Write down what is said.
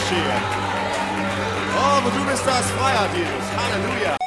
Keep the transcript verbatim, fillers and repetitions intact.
geschehen. Oh, aber du bist das Freiheit, Jesus. Halleluja.